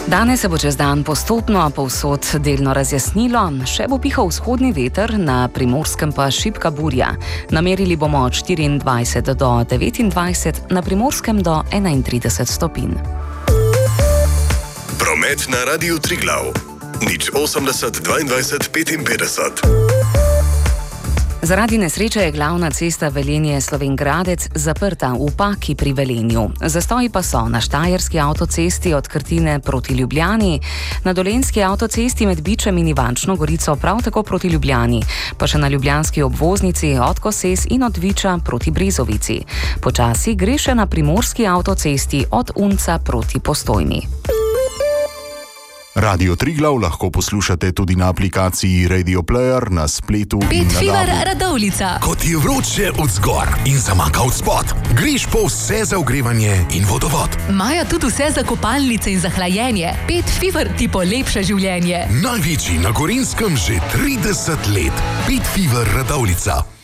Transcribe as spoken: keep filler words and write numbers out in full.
Danes se bo čez dan postopno povsod delno razjasnilo, še bo pihal vzhodni veter, na Primorskem pa šibka burja. Namerili bomo od štiriindvajset do devetindvajset, na Primorskem do enaintrideset stopinj. Promet na Radiu Triglav. nič osemdeset dvaindvajset petinpetdeset. Zaradi nesreče je glavna cesta Velenje-Slovenj Gradec zaprta v Paki pri Velenju. Zastoji pa so na Štajerski avtocesti od Krtine proti Ljubljani, na Dolenjski avtocesti med Bičem in Ivančno Gorico prav tako proti Ljubljani, pa še na ljubljanski obvoznici od Koses in od Viča proti Brezovici. Počasi gre še na primorski avtocesti od Unca proti Postojni. Radio Triglav lahko poslušate tudi na aplikaciji Radio Player, na spletu in na Petfiber dabu. Radovljica. Kot je vroče od zgor in zamaka od spod, greš po vse za ogrevanje in vodovod. Imajo tudi vse za kopalnice in za hlajenje. Petfiber ti polepša življenje. Največji na Gorenjskem že trideset let. Petfiber Radovljica.